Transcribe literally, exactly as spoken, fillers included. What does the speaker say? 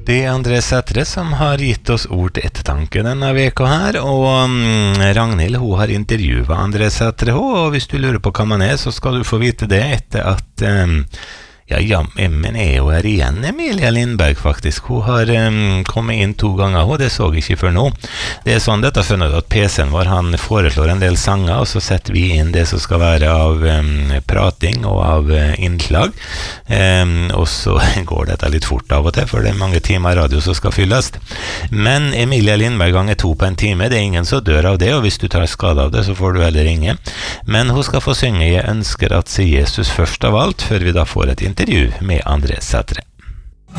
Det er André Sætre som har gitt oss ord til ettertanke denne veka her, og um, Ragnhild hun har intervjuet André Sætre, og hvis du lurer på hva man er, så skal du få vite det etter at um, Ja, ja, men er jo her igjen, Emilia Lindberg faktisk. Hun har um, kommet inn to ganger, og det så jeg ikke før nå. Det er sånn dette funnet at P C-en vår, han foreslår en del sanger, og så setter vi inn det som skal være av um, prating og av uh, innslag. Um, og så går dette litt fort av og til, for det er mange timer radio som skal fylles. Men Emilia Lindberg ganger to på en time, det er ingen som dør av det, og hvis du tar skade av det, så får du heller ringe. Men hun skal få synge «Jeg ønsker at se Jesus først av alt», før vi da får et intervju med André Sætre.